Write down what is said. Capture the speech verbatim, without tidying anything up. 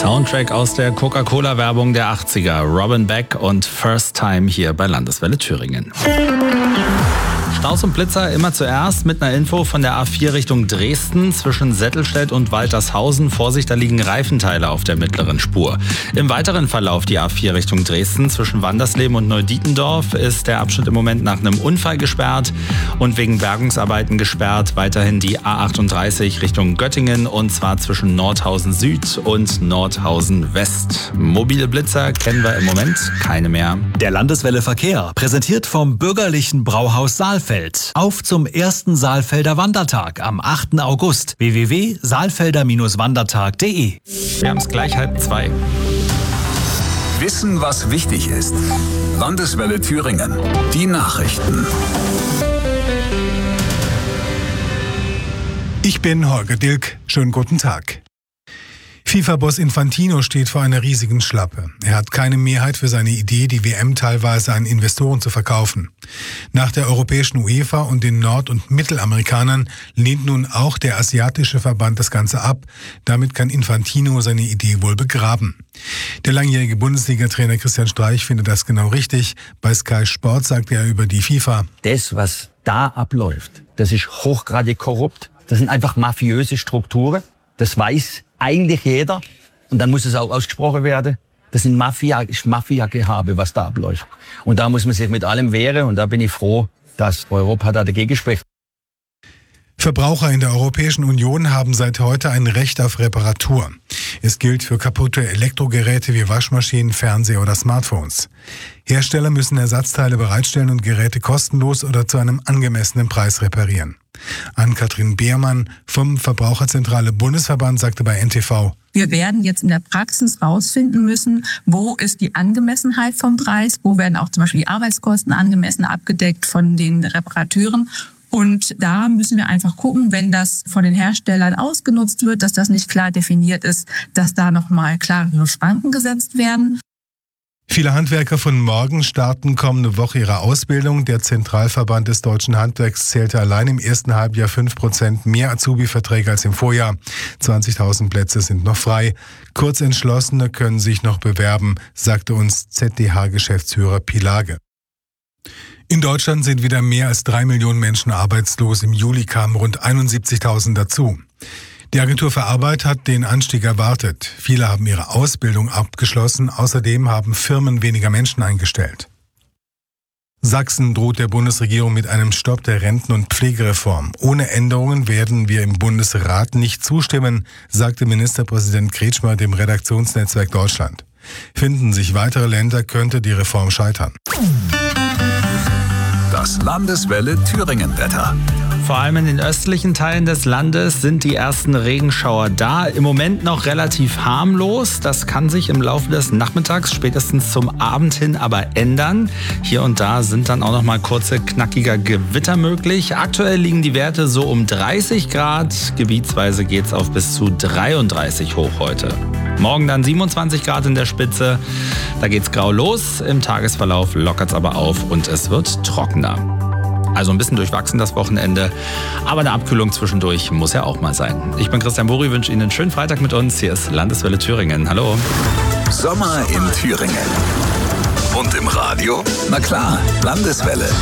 Soundtrack aus der Coca-Cola-Werbung der achtziger. Robin Beck und First Time hier bei Landeswelle Thüringen. Staus und Blitzer immer zuerst mit einer Info von der A vier Richtung Dresden zwischen Settelstedt und Waltershausen. Vorsicht, da liegen Reifenteile auf der mittleren Spur. Im weiteren Verlauf die A vier Richtung Dresden zwischen Wandersleben und Neudietendorf ist der Abschnitt im Moment nach einem Unfall gesperrt und wegen Bergungsarbeiten gesperrt. Weiterhin die A achtunddreißig Richtung Göttingen und zwar zwischen Nordhausen Süd und Nordhausen West. Mobile Blitzer kennen wir im Moment keine mehr. Der Landeswelle Verkehr, präsentiert vom bürgerlichen Brauhaus Saalfeld. Auf zum ersten Saalfelder Wandertag am achten August. w w w punkt saalfelder wandertag punkt d e. Wir haben es gleich halb zwei. Wissen, was wichtig ist. Landeswelle Thüringen. Die Nachrichten. Ich bin Holger Dilk. Schönen guten Tag. FIFA-Boss Infantino steht vor einer riesigen Schlappe. Er hat keine Mehrheit für seine Idee, die W M teilweise an Investoren zu verkaufen. Nach der europäischen UEFA und den Nord- und Mittelamerikanern lehnt nun auch der asiatische Verband das Ganze ab. Damit kann Infantino seine Idee wohl begraben. Der langjährige Bundesliga-Trainer Christian Streich findet das genau richtig. Bei Sky Sport sagte er über die FIFA: Das, was da abläuft, das ist hochgradig korrupt. Das sind einfach mafiöse Strukturen. Das weiß eigentlich jeder. Und dann muss es auch ausgesprochen werden. Das sind Mafia, ist Mafia-Gehabe, was da abläuft. Und da muss man sich mit allem wehren. Und da bin ich froh, dass Europa da dagegen spricht. Verbraucher in der Europäischen Union haben seit heute ein Recht auf Reparatur. Es gilt für kaputte Elektrogeräte wie Waschmaschinen, Fernseher oder Smartphones. Hersteller müssen Ersatzteile bereitstellen und Geräte kostenlos oder zu einem angemessenen Preis reparieren. Ann-Kathrin Beermann vom Verbraucherzentrale Bundesverband sagte bei N T V: Wir werden jetzt in der Praxis rausfinden müssen, wo ist die Angemessenheit vom Preis, wo werden auch zum Beispiel die Arbeitskosten angemessen abgedeckt von den Reparateuren. Und da müssen wir einfach gucken, wenn das von den Herstellern ausgenutzt wird, dass das nicht klar definiert ist, dass da nochmal klare Schranken gesetzt werden. Viele Handwerker von morgen starten kommende Woche ihre Ausbildung. Der Zentralverband des deutschen Handwerks zählte allein im ersten Halbjahr fünf Prozent mehr Azubi-Verträge als im Vorjahr. zwanzigtausend Plätze sind noch frei. Kurzentschlossene können sich noch bewerben, sagte uns Z D H-Geschäftsführer Pilage. In Deutschland sind wieder mehr als drei Millionen Menschen arbeitslos. Im Juli kamen rund einundsiebzigtausend dazu. Die Agentur für Arbeit hat den Anstieg erwartet. Viele haben ihre Ausbildung abgeschlossen. Außerdem haben Firmen weniger Menschen eingestellt. Sachsen droht der Bundesregierung mit einem Stopp der Renten- und Pflegereform. Ohne Änderungen werden wir im Bundesrat nicht zustimmen, sagte Ministerpräsident Kretschmer dem Redaktionsnetzwerk Deutschland. Finden sich weitere Länder, könnte die Reform scheitern. Das Landeswelle Thüringen-Wetter. Vor allem in den östlichen Teilen des Landes sind die ersten Regenschauer da. Im Moment noch relativ harmlos. Das kann sich im Laufe des Nachmittags, spätestens zum Abend hin, aber ändern. Hier und da sind dann auch noch mal kurze, knackiger Gewitter möglich. Aktuell liegen die Werte so um dreißig Grad. Gebietsweise geht es auf bis zu dreiunddreißig hoch heute. Morgen dann siebenundzwanzig Grad in der Spitze. Da geht's grau los. Im Tagesverlauf lockert's aber auf und es wird trockener. Also ein bisschen durchwachsen das Wochenende, aber eine Abkühlung zwischendurch muss ja auch mal sein. Ich bin Christian Buri, wünsche Ihnen einen schönen Freitag mit uns. Hier ist Landeswelle Thüringen. Hallo. Sommer in Thüringen. Und im Radio? Na klar, Landeswelle.